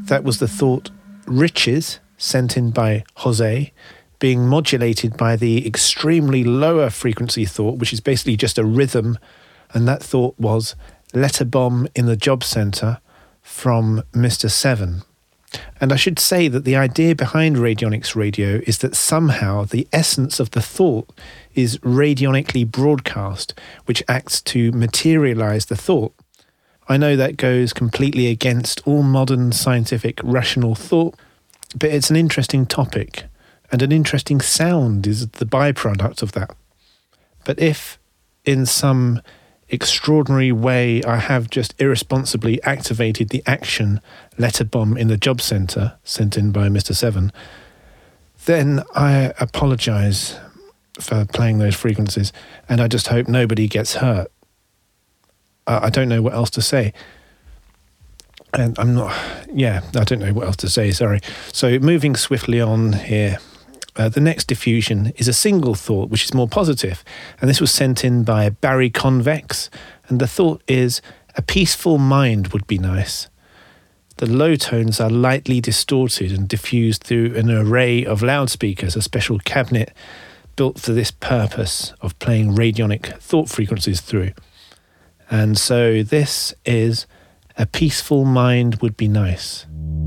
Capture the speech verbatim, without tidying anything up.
That was the thought riches sent in by Jose being modulated by the extremely lower frequency thought, which is basically just a rhythm. And that thought was letter bomb in the job centre from Mister Seven. And I should say that the idea behind Radionics Radio is that somehow the essence of the thought is radionically broadcast, which acts to materialise the thought. I know that goes completely against all modern scientific rational thought, but it's an interesting topic, and an interesting sound is the byproduct of that. But if, in some extraordinary way, I have just irresponsibly activated the action letter bomb in the job centre sent in by Mister Seven, then I apologise for playing those frequencies, and I just hope nobody gets hurt. I don't know what else to say. And I'm not, yeah, I don't know what else to say, sorry. So moving swiftly on here, uh, the next diffusion is a single thought, which is more positive. And this was sent in by Barry Convex. And the thought is, a peaceful mind would be nice. The low tones are lightly distorted and diffused through an array of loudspeakers, a special cabinet built for this purpose of playing radionic thought frequencies through. And so this is a peaceful mind would be nice.